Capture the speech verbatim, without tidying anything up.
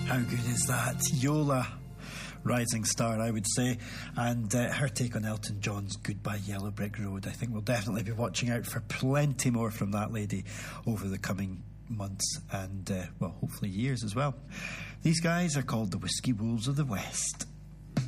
How good is that? Yola, rising star, I would say. And uh, her take on Elton John's Goodbye Yellow Brick Road. I think we'll definitely be watching out for plenty more from that lady over the coming months and, uh, well, hopefully years as well. These guys are called the Whiskey Wolves of the West.